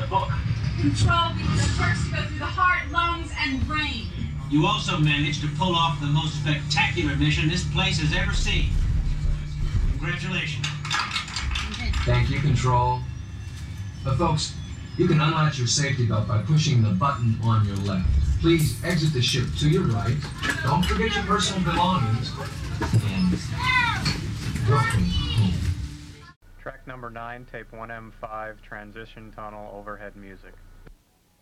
Control uses perks to go through the heart, lungs, and brain. You also managed to pull off the most spectacular mission this place has ever seen. Congratulations. Thank you, Control. Folks, you can unlatch your safety belt by pushing the button on your left. Please exit the ship to your right. Don't forget your personal belongings. And welcome home. Track number 9, tape 1M5, transition tunnel, overhead music.